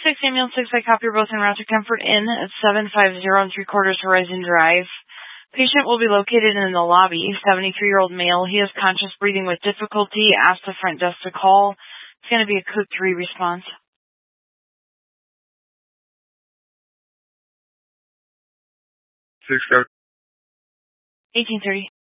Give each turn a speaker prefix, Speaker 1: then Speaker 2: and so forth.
Speaker 1: 6 Ambulance 6, I copy both en route to Comfort Inn at 750 3/4 Horizon Drive. Patient will be located in the lobby. 73-year-old male. He has conscious breathing with difficulty. Asked the front desk to call. It's going to be a code 3 response.
Speaker 2: 6 code.
Speaker 1: 1830.